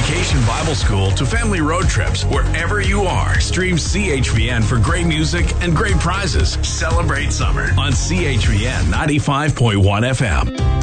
Vacation Bible School to family road trips, wherever you are, stream CHVN for great music and great prizes. Celebrate summer on CHVN 95.1 FM.